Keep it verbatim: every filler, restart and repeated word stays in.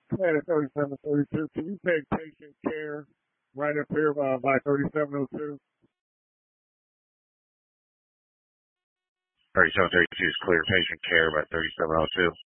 Man, at thirty-seven thirty-two, can you take patient care right up here by, by thirty-seven oh two? thirty-seven thirty-two is clear. Patient care by thirty-seven oh two.